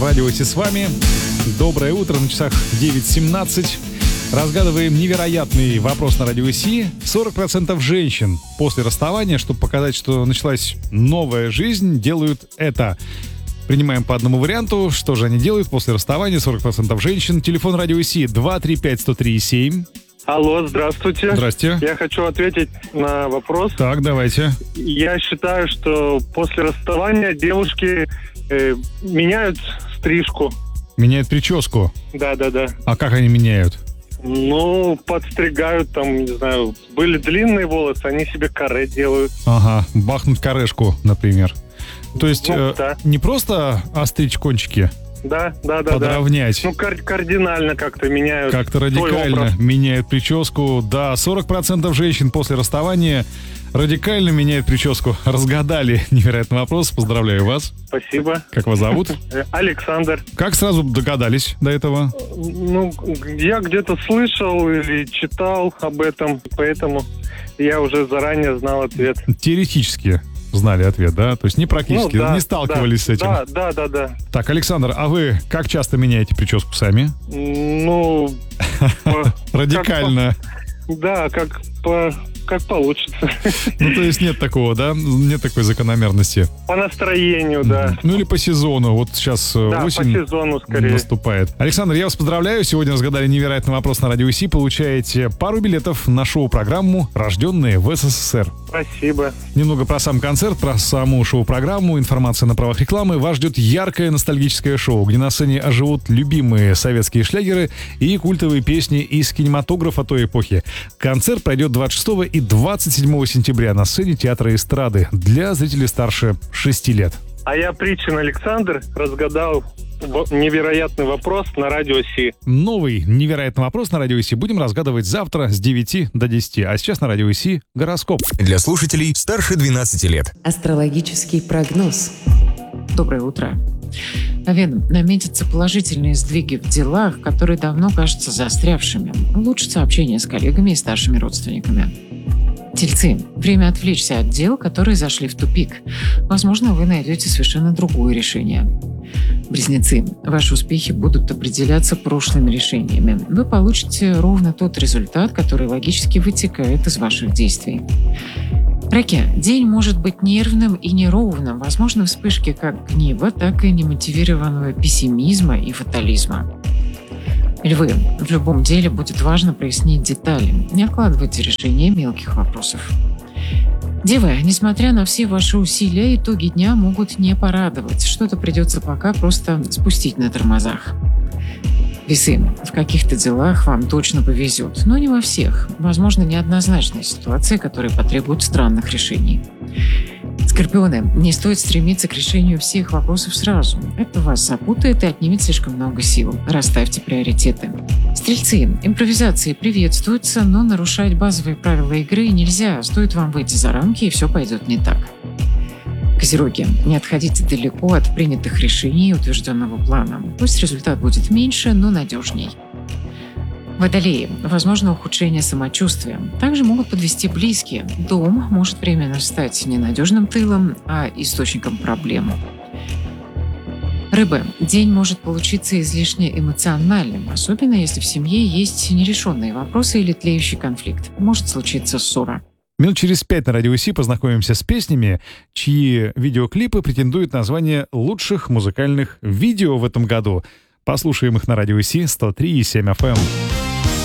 Радио Си с вами. Доброе утро, на часах 9:17. Разгадываем невероятный вопрос на Радио Си. 40% женщин после расставания, чтобы показать, что началась новая жизнь, делают это. Принимаем по одному варианту. Что же они делают после расставания? 40% женщин. Телефон Радио Си 235-103-7. Алло, здравствуйте. Здрасте. Я хочу ответить на вопрос. Так, давайте. Я считаю, что после расставания девушки меняют стрижку. Меняют прическу? Да. А как они меняют? Ну, подстригают там, не знаю, были длинные волосы, они себе каре делают. Ага, бахнуть корешку, например. То есть Да. не просто остричь кончики, Да. подровнять. Ну, кардинально как-то меняют. Как-то свой радикально образ. меняют прическу. Да, 40% женщин после расставания радикально меняют прическу. Разгадали невероятный вопрос. Поздравляю вас. Спасибо. Как вас зовут? Александр. Как сразу догадались до этого? Ну, я где-то слышал или читал об этом, поэтому я уже заранее знал ответ. Теоретически знали ответ, да? То есть не практически, Ну, да, не сталкивались с этим. Да. Так, Александр, а вы как часто меняете прическу сами? Ну, Радикально. да, как получится. Ну, то есть нет такого, да? Нет такой закономерности. По настроению, да. Ну, или по сезону. Вот сейчас Да, осень по сезону скорее. наступает. Александр, я вас поздравляю. Сегодня разгадали невероятный вопрос на Радио Си. Получаете пару билетов на шоу-программу «Рожденные в СССР». Спасибо. Немного про сам концерт, про саму шоу-программу, информация на правах рекламы. Вас ждет яркое ностальгическое шоу, где на сцене оживут любимые советские шлягеры и культовые песни из кинематографа той эпохи. Концерт пройдет 26 и 27 сентября на сцене Театра эстрады для зрителей старше 6 лет. А я Причин Александр разгадал невероятный вопрос на Радио Си. Новый невероятный вопрос на Радио Си будем разгадывать завтра с 9 до 10. А сейчас на Радио Си гороскоп. Для слушателей старше 12 лет. Астрологический прогноз. Доброе утро. Овен, наметятся положительные сдвиги в делах, которые давно кажутся застрявшими. Улучшится общение с коллегами и старшими родственниками. Тельцы, время отвлечься от дел, которые зашли в тупик. Возможно, вы найдете совершенно другое решение. Близнецы, ваши успехи будут определяться прошлыми решениями. Вы получите ровно тот результат, который логически вытекает из ваших действий. Раки, день может быть нервным и неровным. Возможны вспышки как гнева, так и немотивированного пессимизма и фатализма. Львы, в любом деле будет важно прояснить детали. Не откладывайте решение мелких вопросов. Девы, несмотря на все ваши усилия, итоги дня могут не порадовать. Что-то придется пока просто спустить на тормозах. Весы, в каких-то делах вам точно повезет, но не во всех. Возможно, неоднозначные ситуации, которые потребуют странных решений. Скорпионы, не стоит стремиться к решению всех вопросов сразу. Это вас запутает и отнимет слишком много сил. Расставьте приоритеты. Стрельцы, импровизации приветствуются, но нарушать базовые правила игры нельзя. Стоит вам выйти за рамки, и все пойдет не так. Козероги, не отходите далеко от принятых решений и утвержденного плана. Пусть результат будет меньше, но надежней. Водолеи, возможно ухудшение самочувствия. Также могут подвести близкие. Дом может временно стать ненадежным тылом, а источником проблем. Рыбы, день может получиться излишне эмоциональным, особенно если в семье есть нерешенные вопросы или тлеющий конфликт. Может случиться ссора. Минут через 5 на Радио Си познакомимся с песнями, чьи видеоклипы претендуют на звание лучших музыкальных видео в этом году. Послушаем их на Радио Си 103,7 FM.